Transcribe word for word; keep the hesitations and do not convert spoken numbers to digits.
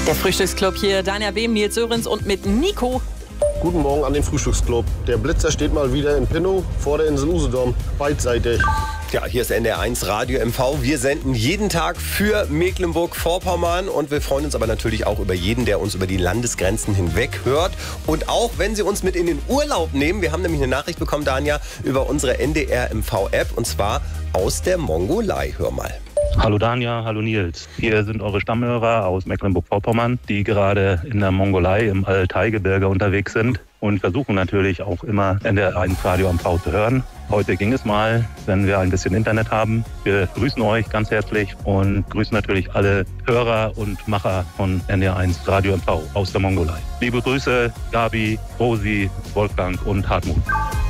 Der Frühstücksclub hier, Daniel Behm, Nils Sörensen und mit Nico. Guten Morgen an den Frühstücksclub. Der Blitzer steht mal wieder in Pinnow vor der Insel Usedom, beidseitig. Ja, hier ist N D R eins Radio M V. Wir senden jeden Tag für Mecklenburg-Vorpommern und wir freuen uns aber natürlich auch über jeden, der uns über die Landesgrenzen hinweg hört. Und auch, wenn Sie uns mit in den Urlaub nehmen. Wir haben nämlich eine Nachricht bekommen, Danja, über unsere N D R M V-App und zwar aus der Mongolei. Hör mal. Hallo Danja, hallo Nils. Hier sind eure Stammhörer aus Mecklenburg-Vorpommern, die gerade in der Mongolei im Altaigebirge unterwegs sind und versuchen natürlich auch immer N D R eins Radio M V zu hören. Heute ging es mal, wenn wir ein bisschen Internet haben. Wir grüßen euch ganz herzlich und grüßen natürlich alle Hörer und Macher von N D R eins Radio M V aus der Mongolei. Liebe Grüße, Gabi, Rosi, Wolfgang und Hartmut.